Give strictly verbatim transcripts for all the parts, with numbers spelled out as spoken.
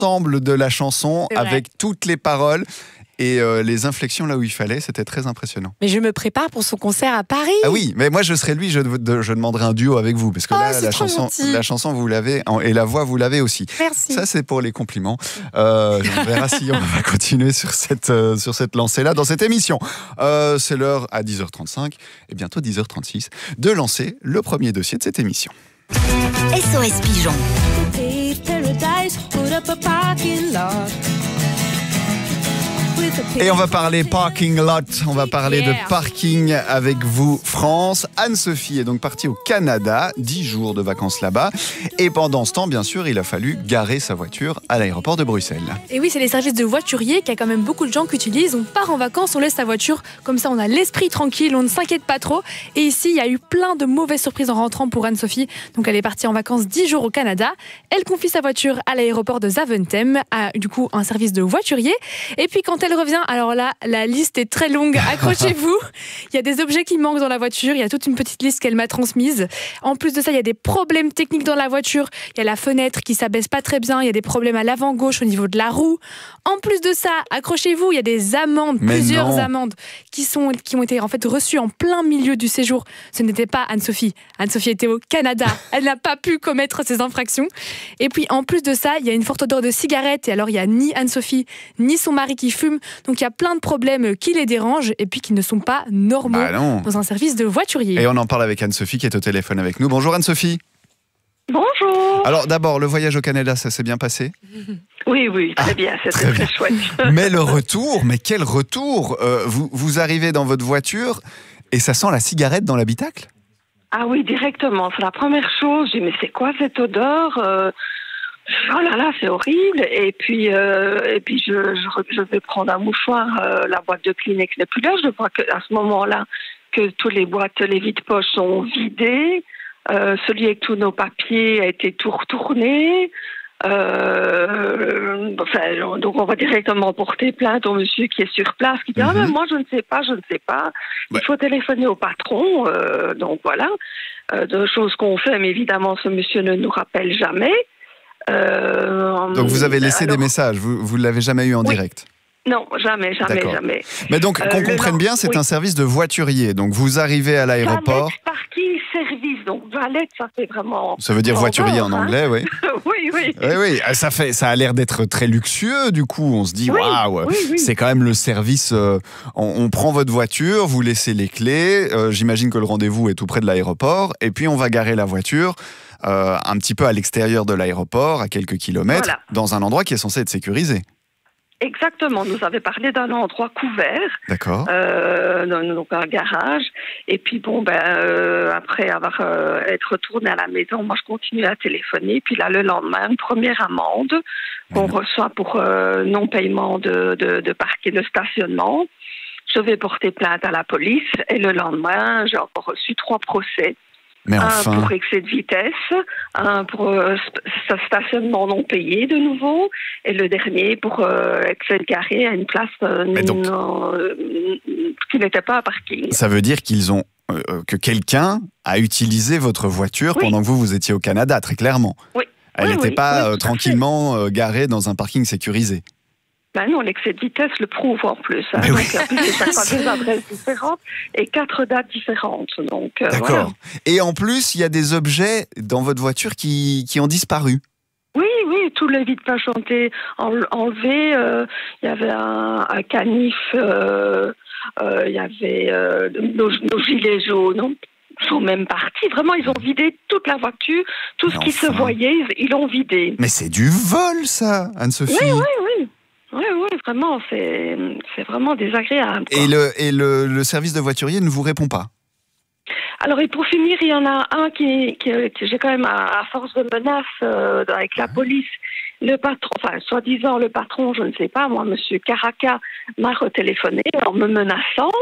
l'ensemble de la chanson C'est vrai. avec toutes les paroles et euh, les inflexions là où il fallait. C'était très impressionnant. Mais je me prépare pour son concert à Paris. Ah oui, mais moi je serais lui, je, de- je demanderais un duo avec vous parce que Oh, là c'est la trop chanson, gentil. la chanson vous l'avez et la voix vous l'avez aussi. Merci. Ça c'est pour les compliments. Euh, on verra si on va continuer sur cette euh, sur cette lancée là dans cette émission. Euh, c'est l'heure à dix heures trente-cinq et bientôt dix heures trente-six de lancer le premier dossier de cette émission. S O S Pigeon. Et on va parler parking lot, on va parler Yeah. de parking avec vous, France. Anne-Sophie est donc partie au Canada, dix jours de vacances là-bas. Et pendant ce temps, bien sûr, il a fallu garer sa voiture à l'aéroport de Bruxelles. Et oui, c'est les services de voituriers qu'il y a quand même beaucoup de gens qui utilisent. On part en vacances, on laisse sa voiture, comme ça on a l'esprit tranquille, on ne s'inquiète pas trop. Et ici, il y a eu plein de mauvaises surprises en rentrant pour Anne-Sophie. Donc elle est partie en vacances dix jours au Canada. Elle confie sa voiture à l'aéroport de Zaventem, à du coup un service de voiturier. Et puis quand elle revient, alors là, la liste est très longue, accrochez-vous. Il y a des objets qui manquent dans la voiture, il y a toute une petite liste qu'elle m'a transmise. En plus de ça, il y a des problèmes techniques dans la voiture. Il y a la fenêtre qui s'abaisse pas très bien, il y a des problèmes à l'avant gauche au niveau de la roue. En plus de ça, accrochez-vous, il y a des amendes, Mais plusieurs non. amendes qui, sont, qui ont été en fait reçues en plein milieu du séjour. Ce n'était pas Anne-Sophie. Anne-Sophie était au Canada. Elle n'a pas pu commettre ces infractions. Et puis en plus de ça, il y a une forte odeur de cigarette. Et alors, il n'y a ni Anne-Sophie, ni son mari qui fument. Donc il y a plein de problèmes qui les dérangent et puis qui ne sont pas normaux Bah non. dans un service de voiturier. Et on en parle avec Anne-Sophie qui est au téléphone avec nous. Bonjour Anne-Sophie. Bonjour. Alors d'abord, le voyage au Canada, ça s'est bien passé? Oui, oui, très bien, c'était très très, bien. chouette. Mais le retour, mais quel retour! Euh, vous, vous arrivez dans votre voiture et ça sent la cigarette dans l'habitacle? Ah oui, directement, c'est la première chose. J'ai dit, mais c'est quoi cette odeur? euh, Oh là là, c'est horrible. Et puis, euh, et puis je, je, je vais prendre un mouchoir. euh, la boîte de Kleenex n'est plus là. Je vois qu'à ce moment-là, que toutes les boîtes, les vides-poches sont vidées. Euh, celui avec tous nos papiers a été tout retourné. Euh, enfin, donc on va directement porter plainte au monsieur qui est sur place, qui dit ah Mhm. ben moi je ne sais pas, je ne sais pas. Ouais. Il faut téléphoner au patron. Euh, donc voilà, euh, deux choses qu'on fait, mais évidemment ce monsieur ne nous rappelle jamais. Euh, Donc vous avez laissé alors, des messages, vous ne l'avez jamais eu en Oui. direct? Non, jamais, jamais, D'accord. jamais. Mais donc, Euh, qu'on le comprenne lend- bien, c'est oui. un service de voiturier. Donc vous arrivez à l'aéroport, Valet parking service. Donc valet, ça fait vraiment. ça veut dire voiturier en vendeur, hein. anglais, oui. oui, oui. Oui, oui, ça, fait, ça a l'air d'être très luxueux, du coup. On se dit, Oui, waouh, oui, oui. c'est quand même le service. euh, on, on prend votre voiture, vous laissez les clés. euh, J'imagine que le rendez-vous est tout près de l'aéroport. Et puis, on va garer la voiture euh, un petit peu à l'extérieur de l'aéroport, à quelques kilomètres, Voilà. dans un endroit qui est censé être sécurisé. Exactement. Nous avait parlé d'un endroit couvert. D'accord. Euh, donc un garage. Et puis bon, ben euh, après avoir euh, être retourné à la maison, moi je continue à téléphoner. Puis là le lendemain, une première amende qu'on Mhm. reçoit pour euh, non paiement de, de, de parquet de stationnement. Je vais porter plainte à la police et le lendemain, j'ai encore reçu trois procès. Mais Un enfin, pour excès de vitesse, un pour euh, st- stationnement non payé de nouveau, et le dernier pour euh, excès de garé à une place euh, Mais donc- non, euh, qui n'était pas un parking. ça veut dire qu'ils ont euh, que quelqu'un a utilisé votre voiture Oui. pendant que vous, vous étiez au Canada, très clairement. Oui. Elle Oui, n'était oui, pas oui, euh, tout à fait. tranquillement euh, garée dans un parking sécurisé. Ben non, l'excès de vitesse le prouve en plus. Hein. Mais Donc, oui. en plus, c'est chaque fois deux adresses différentes et quatre dates différentes. Donc, euh, D'accord. voilà. Et en plus, il y a des objets dans votre voiture qui, qui ont disparu. Oui, oui, tous les vides-poches ont été enle- enlevés. euh, Il y avait un, un canif, euh, euh, il y avait euh, nos, nos gilets jaunes. Sont même partis. Vraiment, ils ont vidé toute la voiture. Tout ce Mais qui se enfin. voyait, ils ils l'ont vidé. Mais c'est du vol, ça, Anne-Sophie. Oui, oui, oui. Oui, oui, vraiment, c'est c'est vraiment désagréable. quoi. Et, le, et le, le service de voiturier ne vous répond pas. Alors, et pour finir, il y en a un qui, qui, qui j'ai quand même à, à force de menaces euh, avec la police. Le patron, enfin, soi-disant le patron, je ne sais pas, moi, Monsieur Caraca m'a retéléphoné en me menaçant.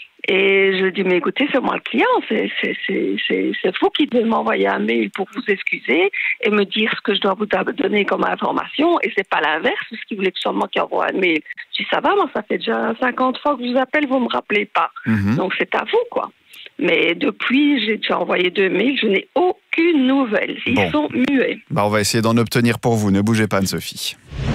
Et je dis, mais écoutez, c'est moi le client, c'est, c'est, c'est, c'est, c'est vous qui devez m'envoyer un mail pour vous excuser et me dire ce que je dois vous donner comme information, et c'est pas l'inverse, parce qu'il voulait seulement qu'il envoie un mail. Je dis, ça va, moi, ça fait déjà cinquante fois que je vous appelle, vous me rappelez pas. Mhm. Donc c'est à vous, quoi. Mais depuis, j'ai déjà envoyé deux mails, je n'ai aucune aucune nouvelle. Ils Bon. sont muets. Bah, on va essayer d'en obtenir pour vous. Ne bougez pas, Anne-Sophie.